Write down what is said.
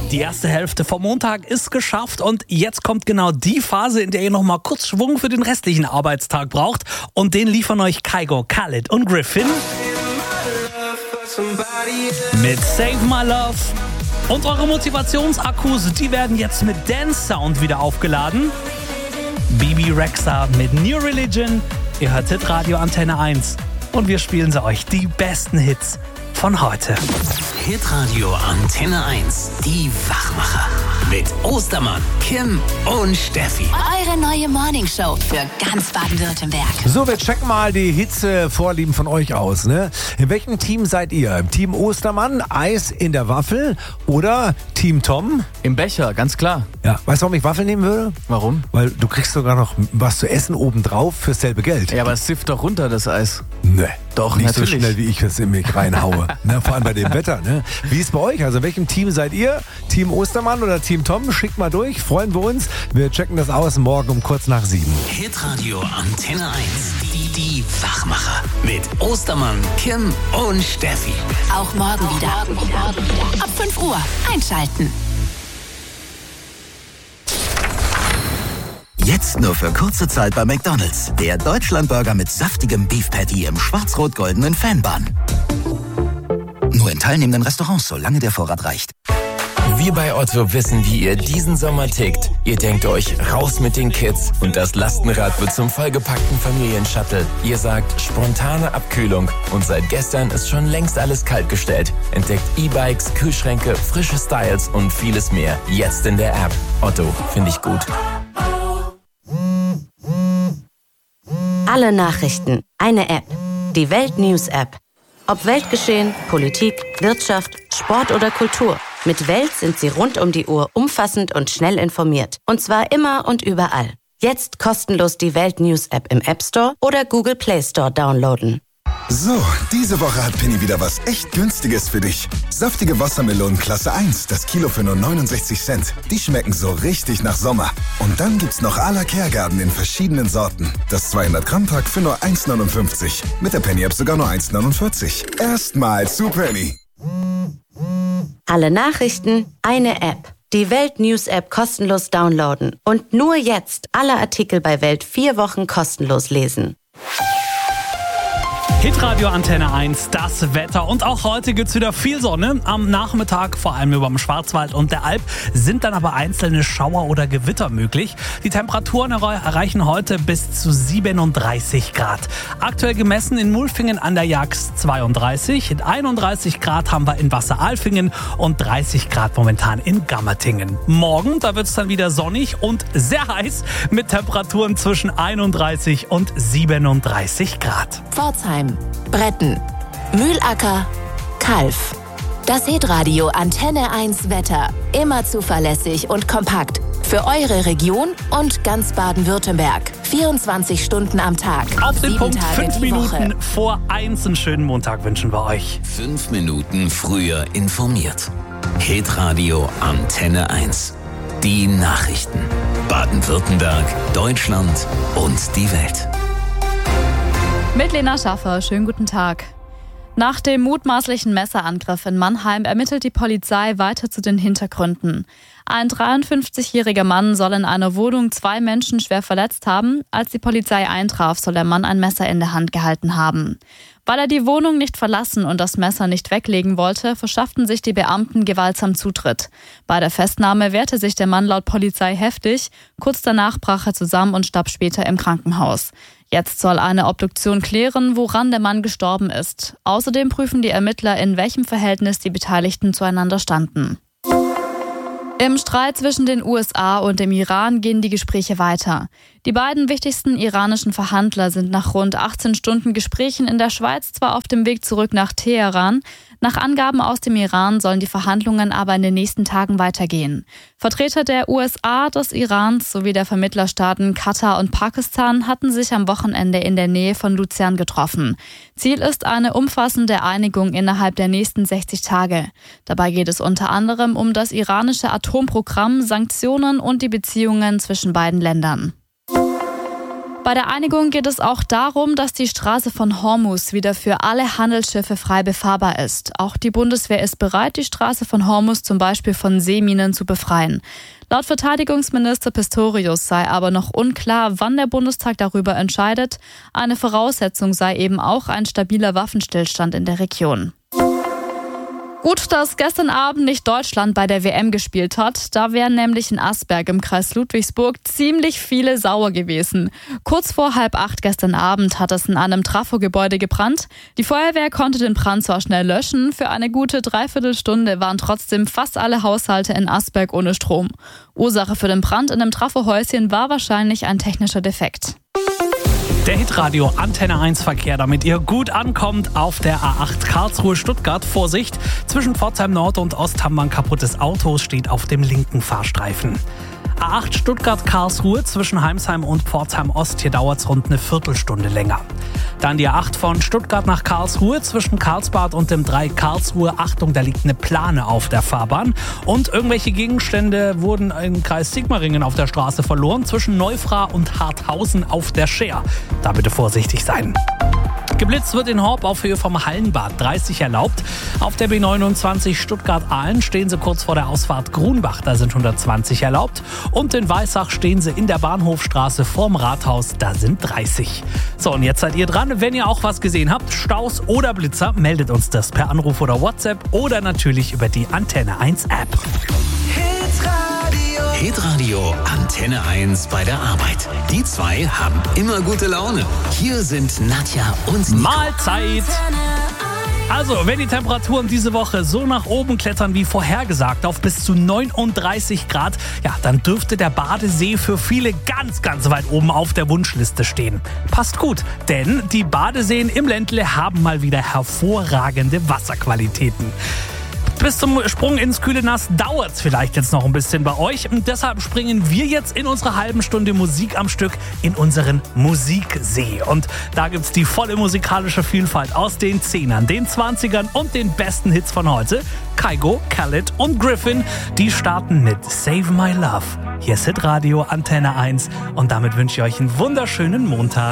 Die erste Hälfte vom Montag ist geschafft und jetzt kommt genau die Phase, in der ihr nochmal kurz Schwung für den restlichen Arbeitstag braucht. Und den liefern euch Kygo, Khalid und Griffin mit Save My Love. Und eure Motivationsakkus, die werden jetzt mit Dance Sound wieder aufgeladen. Bibi Rexha mit New Religion. Ihr hört Hitradio Antenne 1 und wir spielen sie euch, die besten Hits von heute. Hitradio Antenne 1, die Wachmacher. Mit Ostermann, Kim und Steffi. Eure neue Morningshow für ganz Baden-Württemberg. So, wir checken mal die Hitze-Vorlieben von euch aus, ne? In welchem Team seid ihr? Im Team Ostermann, Eis in der Waffel oder Team Tom? Im Becher, ganz klar. Ja, weißt du, warum ich Waffel nehmen würde? Warum? Weil du kriegst sogar noch was zu essen obendrauf fürs selbe Geld. Ja, aber es sifft doch runter, das Eis. Ne, Doch, nicht natürlich. so schnell, wie ich es in mich reinhaue. Ne, vor allem bei dem Wetter. Ne? Wie ist bei euch? Also in welchem Team seid ihr? Team Ostermann oder Team Tom? Schickt mal durch, freuen wir uns. Wir checken das aus morgen um kurz nach 7. Hitradio Antenne 1, die Wachmacher. Mit Ostermann, Kim und Steffi. Auch morgen wieder. Ab 5 Uhr einschalten. Jetzt nur für kurze Zeit bei McDonald's. Der Deutschlandburger mit saftigem Beef Patty im schwarz-rot-goldenen Fanbun. Nur in teilnehmenden Restaurants, solange der Vorrat reicht. Wir bei Otto wissen, wie ihr diesen Sommer tickt. Ihr denkt euch, raus mit den Kids und das Lastenrad wird zum vollgepackten Familienshuttle. Ihr sagt, spontane Abkühlung und seit gestern ist schon längst alles kaltgestellt. Entdeckt E-Bikes, Kühlschränke, frische Styles und vieles mehr. Jetzt in der App. Otto, finde ich gut. Alle Nachrichten, eine App. Die Welt News App. Ob Weltgeschehen, Politik, Wirtschaft, Sport oder Kultur. Mit Welt sind Sie rund um die Uhr umfassend und schnell informiert. Und zwar immer und überall. Jetzt kostenlos die Welt News App im App Store oder Google Play Store downloaden. So, diese Woche hat Penny wieder was echt Günstiges für dich. Saftige Wassermelonen Klasse 1, das Kilo für nur 69 Cent. Die schmecken so richtig nach Sommer. Und dann gibt's noch à la Kehrgarten in verschiedenen Sorten. Das 200-Gramm-Pack für nur 1,59. Mit der Penny-App sogar nur 1,49. Erstmal zu Penny. Alle Nachrichten, eine App. Die Welt News App kostenlos downloaden. Und nur jetzt alle Artikel bei Welt 4 Wochen kostenlos lesen. Hitradio Antenne 1, das Wetter. Und auch heute gibt's wieder viel Sonne. Am Nachmittag, vor allem über dem Schwarzwald und der Alp, sind dann aber einzelne Schauer oder Gewitter möglich. Die Temperaturen erreichen heute bis zu 37 Grad. Aktuell gemessen in Mulfingen an der Jax 32. 31 Grad haben wir in Wasseralfingen und 30 Grad momentan in Gammertingen. Morgen, da wird's dann wieder sonnig und sehr heiß mit Temperaturen zwischen 31 und 37 Grad. Pforzheim, Bretten, Mühlacker, Kalf. Das Hitradio Antenne 1 Wetter. Immer zuverlässig und kompakt. Für eure Region und ganz Baden-Württemberg. 24 Stunden am Tag. Auf den 7 Punkt, Tage 5 die Minuten Woche. vor 1. Einen schönen Montag wünschen wir euch. 5 Minuten früher informiert. Hitradio Antenne 1. Die Nachrichten. Baden-Württemberg, Deutschland und die Welt. Mit Lena Schaffer, schönen guten Tag. Nach dem mutmaßlichen Messerangriff in Mannheim ermittelt die Polizei weiter zu den Hintergründen. Ein 53-jähriger Mann soll in einer Wohnung 2 Menschen schwer verletzt haben. Als die Polizei eintraf, soll der Mann ein Messer in der Hand gehalten haben. Weil er die Wohnung nicht verlassen und das Messer nicht weglegen wollte, verschafften sich die Beamten gewaltsam Zutritt. Bei der Festnahme wehrte sich der Mann laut Polizei heftig. Kurz danach brach er zusammen und starb später im Krankenhaus. Jetzt soll eine Obduktion klären, woran der Mann gestorben ist. Außerdem prüfen die Ermittler, in welchem Verhältnis die Beteiligten zueinander standen. Im Streit zwischen den USA und dem Iran gehen die Gespräche weiter. Die beiden wichtigsten iranischen Verhandler sind nach rund 18 Stunden Gesprächen in der Schweiz zwar auf dem Weg zurück nach Teheran. Nach Angaben aus dem Iran sollen die Verhandlungen aber in den nächsten Tagen weitergehen. Vertreter der USA, des Irans sowie der Vermittlerstaaten Katar und Pakistan hatten sich am Wochenende in der Nähe von Luzern getroffen. Ziel ist eine umfassende Einigung innerhalb der nächsten 60 Tage. Dabei geht es unter anderem um das iranische Atomprogramm, Sanktionen und die Beziehungen zwischen beiden Ländern. Bei der Einigung geht es auch darum, dass die Straße von Hormuz wieder für alle Handelsschiffe frei befahrbar ist. Auch die Bundeswehr ist bereit, die Straße von Hormuz zum Beispiel von Seeminen zu befreien. Laut Verteidigungsminister Pistorius sei aber noch unklar, wann der Bundestag darüber entscheidet. Eine Voraussetzung sei eben auch ein stabiler Waffenstillstand in der Region. Gut, dass gestern Abend nicht Deutschland bei der WM gespielt hat. Da wären nämlich in Asberg im Kreis Ludwigsburg ziemlich viele sauer gewesen. Kurz vor 7:30 gestern Abend hat es in einem Trafo-Gebäude gebrannt. Die Feuerwehr konnte den Brand zwar schnell löschen, für eine gute Dreiviertelstunde waren trotzdem fast alle Haushalte in Asberg ohne Strom. Ursache für den Brand in dem Trafo-Häuschen war wahrscheinlich ein technischer Defekt. Der Hitradio Antenne 1 Verkehr, damit ihr gut ankommt auf der A8 Karlsruhe-Stuttgart. Vorsicht, zwischen Pforzheim Nord und Osthamm kaputtes Auto steht auf dem linken Fahrstreifen. A8 Stuttgart-Karlsruhe zwischen Heimsheim und Pforzheim Ost, hier dauert es rund eine Viertelstunde länger. Dann die A8 von Stuttgart nach Karlsruhe zwischen Karlsbad und dem 3 Karlsruhe. Achtung, da liegt eine Plane auf der Fahrbahn. Und irgendwelche Gegenstände wurden im Kreis Sigmaringen auf der Straße verloren, zwischen Neufra und Harthausen auf der Scheer. Da bitte vorsichtig sein. Geblitzt wird in Horb auf Höhe vom Hallenbad, 30 erlaubt. Auf der B29 Stuttgart-Ahlen stehen sie kurz vor der Ausfahrt Grunbach, da sind 120 erlaubt. Und in Weissach stehen sie in der Bahnhofstraße vorm Rathaus, da sind 30. So, und jetzt seid ihr dran. Wenn ihr auch was gesehen habt, Staus oder Blitzer, meldet uns das per Anruf oder WhatsApp oder natürlich über die Antenne 1 App. Hitradio Antenne 1 bei der Arbeit. Die zwei haben immer gute Laune. Hier sind Nadja und Nico. Mahlzeit! Also, wenn die Temperaturen diese Woche so nach oben klettern wie vorhergesagt auf bis zu 39 Grad, ja, dann dürfte der Badesee für viele ganz, ganz weit oben auf der Wunschliste stehen. Passt gut, denn die Badeseen im Ländle haben mal wieder hervorragende Wasserqualitäten. Bis zum Sprung ins kühle Nass dauert's vielleicht jetzt noch ein bisschen bei euch. Und deshalb springen wir jetzt in unserer halben Stunde Musik am Stück in unseren Musiksee. Und da gibt's die volle musikalische Vielfalt aus den 10ern, den 20ern und den besten Hits von heute. Kygo, Khaled und Griffin, die starten mit Save My Love. Hier ist Hitradio Antenne 1 und damit wünsche ich euch einen wunderschönen Montag.